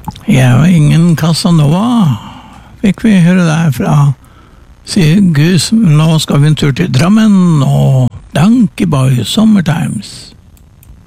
Ja, ingen Casanova fikk vi høre der fra Sier Gus. Nå skal vi en tur til Drammen og Donkey Boy Summertimes.